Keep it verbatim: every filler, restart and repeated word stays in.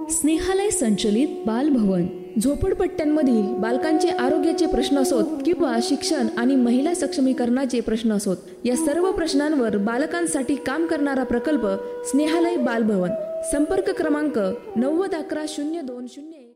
स्नेहालय संचलित बालभवन. झोपडपट्ट्यांमधील बालकांचे आरोग्याचे प्रश्न असोत किंवा शिक्षण आणि महिला सक्षमीकरणाचे प्रश्न असोत, या सर्व प्रश्नांवर बालकांसाठी काम करणारा प्रकल्प स्नेहालय बालभवन. संपर्क क्रमांक नव्वद अकरा शून्य दोन शून्य.